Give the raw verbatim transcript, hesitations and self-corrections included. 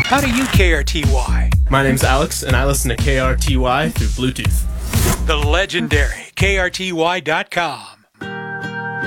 How do you K R T Y? My name's Alex, and I listen to K R T Y through Bluetooth. The legendary K R T Y dot com.